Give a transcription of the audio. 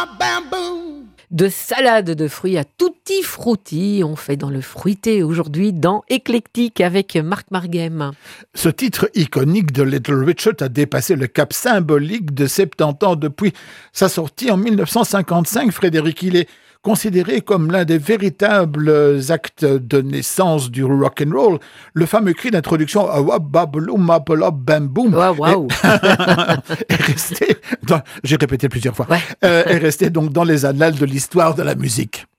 bam boom. De salade de fruits à tutti frutti, on fait dans le fruité aujourd'hui dans Éclectique avec Marc Marguem. Ce titre iconique de Little Richard a dépassé le cap symbolique de 70 ans depuis sa sortie en 1955. Frédéric, il est considéré comme l'un des véritables actes de naissance du rock and roll. Le fameux cri d'introduction bam boom Wow. est resté, j'ai répété plusieurs fois, Ouais. est resté donc dans les annales de l'histoire de la musique.